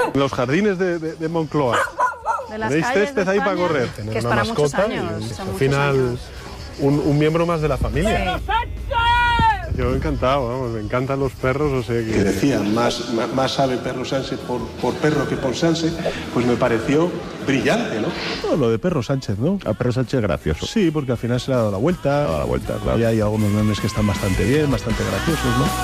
Los jardines de Moncloa. De las Tenéis calles césped de ahí para España, correr. que es para muchos años. Al final, un miembro más de la familia. Sí. Yo encantado, vamos, me encantan los perros, o sea que... Que decían, más sabe Perro Sánchez por perro que por Sánchez, pues me pareció brillante, ¿no? Todo lo de Perro Sánchez, ¿no? A Perro Sánchez gracioso. Sí, porque al final se le ha dado la vuelta. A la vuelta, claro. Y hay algunos memes que están bastante bien, bastante graciosos, ¿no?